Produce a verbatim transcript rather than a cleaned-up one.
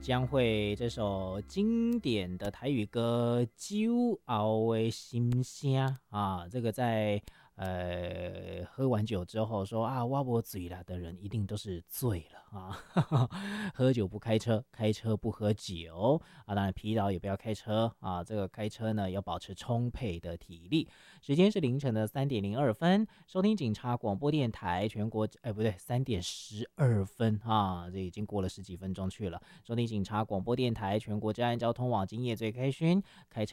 将会这首经典的台语歌《酒后的心声》啊，这个在呃喝完酒之后说啊我没醉了的人，一定都是醉了啊。喝酒不开车，开车不喝酒啊，当然疲劳也不要开车啊。这个开车呢要保持充沛的体力。时间是凌晨的三点零二分，收听警察广播电台全国，哎不对，三点十二分啊，这已经过了十几分钟去了。收听警察广播电台全国治安交通网，今夜最开勋，开车